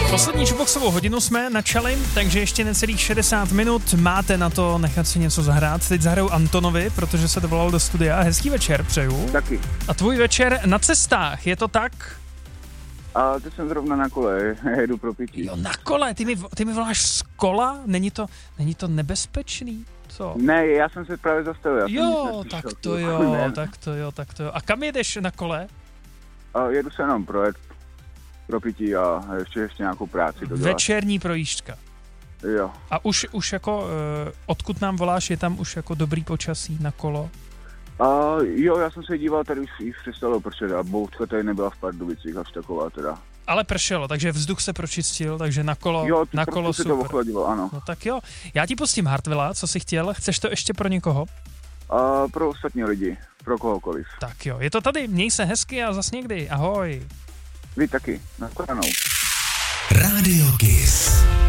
Poslední Jukeboxovou hodinu jsme načali, takže ještě necelých 60 minut máte na to nechat si něco zahrát. Teď zahraju Antonovi, protože se dovolal do studia. Hezký večer přeju. Taky. A tvůj večer na cestách, je to tak? A teď jsem zrovna na kole, jedu pro pití. Jo, na kole, ty mi voláš z kola? Není to nebezpečný? Co? Ne, já jsem se právě zastavil. Jo, tak to jo. A kam jedeš na kole? Jedu se jenom projet pro pití a ještě nějakou práci dodělat. Večerní projížďka. Jo. A už jako, odkud nám voláš, je tam už jako dobrý počasí na kolo? Jo, já jsem se díval, tady už přestalo pršet a bouřka tady nebyla v Pardubicích až taková teda. Ale pršelo, takže vzduch se pročistil, takže na kolo, jo, na kolo se super. To ochladilo, ano. No tak jo, já ti pustím Hartwilla, co jsi chtěl, chceš to ještě pro někoho? Pro ostatní lidi, pro kohokoliv. Tak jo, je to tady, měj se hezky a zas někdy, ahoj. Vy taky, nashledanou. Radio Kiss.